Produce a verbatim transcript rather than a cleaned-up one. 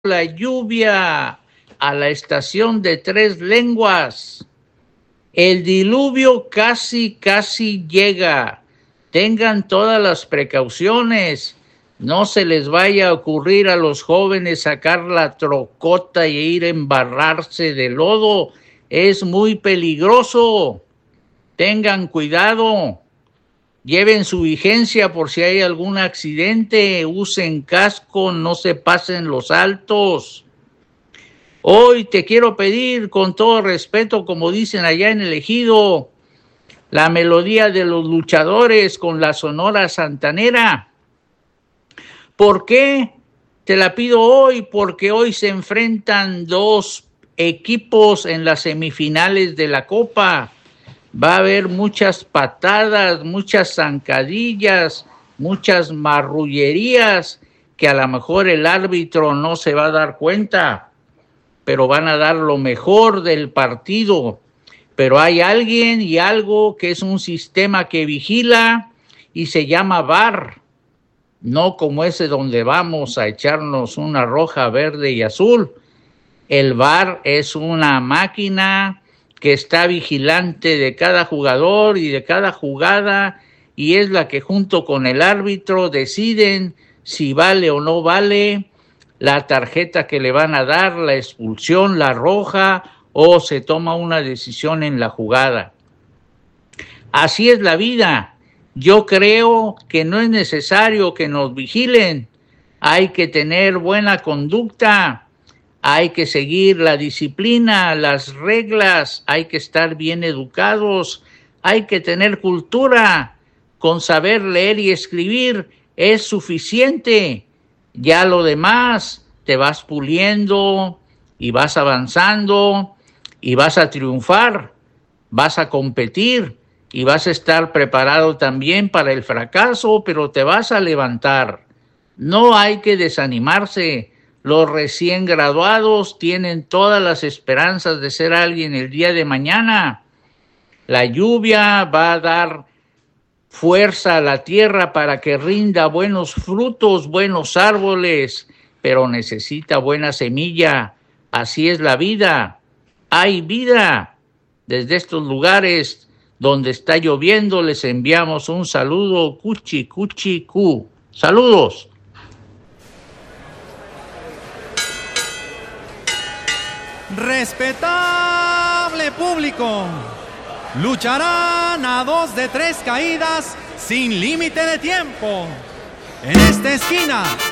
la lluvia a la estación de Tres Lenguas. El diluvio casi, casi llega. Tengan todas las precauciones. No se les vaya a ocurrir a los jóvenes sacar la trocota y ir a embarrarse de lodo. Es muy peligroso. Tengan cuidado. Lleven su vigencia por si hay algún accidente. Usen casco, no se pasen los altos. Hoy te quiero pedir, con todo respeto, como dicen allá en el Ejido, la melodía de los luchadores con la Sonora Santanera. ¿Por qué? Te la pido hoy, porque hoy se enfrentan dos equipos en las semifinales de la Copa. Va a haber muchas patadas, muchas zancadillas, muchas marrullerías que a lo mejor el árbitro no se va a dar cuenta, pero van a dar lo mejor del partido. Pero hay alguien y algo que es un sistema que vigila y se llama V A R, no como ese donde vamos a echarnos una roja, verde y azul. El V A R es una máquina que está vigilante de cada jugador y de cada jugada, y es la que junto con el árbitro deciden si vale o no vale la tarjeta que le van a dar, la expulsión, la roja, o se toma una decisión en la jugada. Así es la vida. Yo creo que no es necesario que nos vigilen. Hay que tener buena conducta. Hay que seguir la disciplina, las reglas, hay que estar bien educados, hay que tener cultura. Con saber leer y escribir es suficiente. Ya lo demás te vas puliendo y vas avanzando y vas a triunfar, vas a competir y vas a estar preparado también para el fracaso, pero te vas a levantar. No hay que desanimarse. Los recién graduados tienen todas las esperanzas de ser alguien el día de mañana. La lluvia va a dar fuerza a la tierra para que rinda buenos frutos, buenos árboles, pero necesita buena semilla. Así es la vida. Hay vida. Desde estos lugares donde está lloviendo les enviamos un saludo, cuchi, cuchi, cu. Saludos. Respetable público, lucharán a dos de tres caídas sin límite de tiempo. En esta esquina